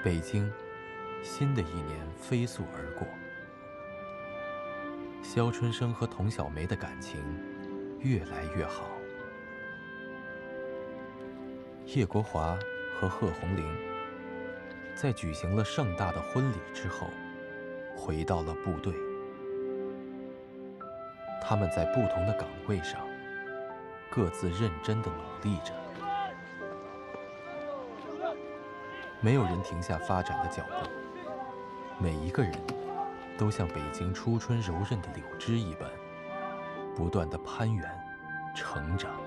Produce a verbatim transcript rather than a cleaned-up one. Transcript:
北京，新的一年飞速而过。肖春生和童小梅的感情越来越好。叶国华和贺红玲在举行了盛大的婚礼之后，回到了部队。他们在不同的岗位上，各自认真地努力着。没有人停下发展的脚步，每一个人都像北京初春柔韧的柳枝一般，不断地攀援、成长。